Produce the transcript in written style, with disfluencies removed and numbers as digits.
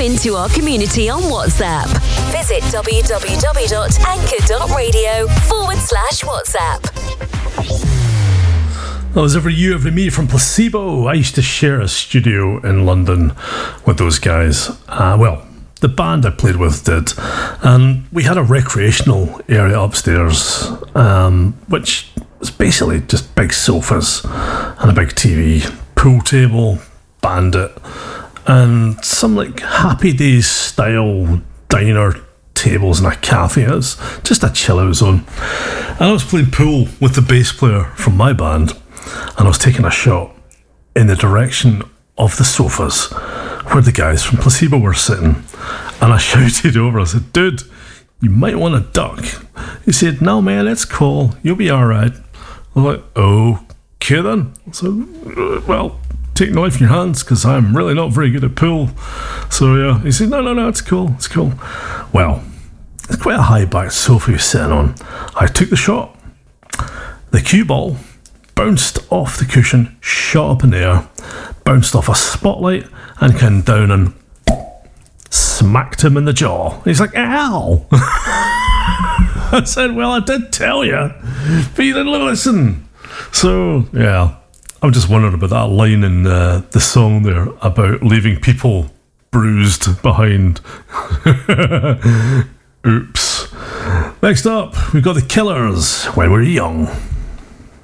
into our community on WhatsApp. Visit www.anchor.radio/WhatsApp. That was Every You, Every Me from Placebo. I used to share a studio in London with those guys. The band I played with did. And we had a recreational area upstairs, which was basically just big sofas and a big TV, pool table, bandit, and some like Happy Days style diner tables in a cafe. It was just a chill out zone. And I was playing pool with the bass player from my band, and I was taking a shot in the direction of the sofas where the guys from Placebo were sitting. And I shouted over, I said, "Dude, you might want to duck." He said, "No, man, it's cool. You'll be all right." I was like, "Okay then." So, well, take the life in your hands, because I'm really not very good at pool. So, yeah, he said, no, it's cool. Well, it's quite a high-backed sofa you're sitting on. I took the shot. The cue ball bounced off the cushion, shot up in the air, bounced off a spotlight, and came down and smacked him in the jaw. He's like, "Ow!" I said, "Well, I did tell you, but you didn't listen." So, yeah, I'm just wondering about that line in the song there about leaving people bruised behind. Oops. Next up, we've got the Killers, When We're Young.